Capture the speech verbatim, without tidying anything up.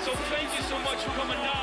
So thank you so much for coming down.